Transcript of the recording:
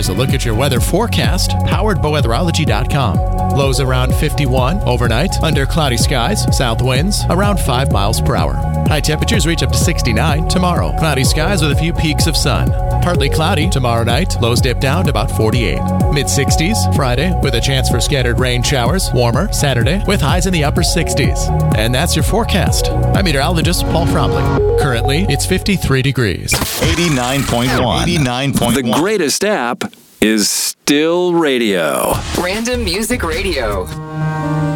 Here's a look at your weather forecast, powered by weatherology.com. Lows around 51 overnight, under cloudy skies, south winds around 5 miles per hour. High temperatures reach up to 69 tomorrow. Cloudy skies with a few peaks of sun. Partly cloudy tomorrow night, lows dip down to about 48. Mid-60s Friday with a chance for scattered rain showers. Warmer Saturday with highs in the upper 60s. And that's your forecast. I'm meteorologist Paul Fromley. Currently, it's 53 degrees. 89.1. 89.1. The greatest app is still radio. Random Music Radio.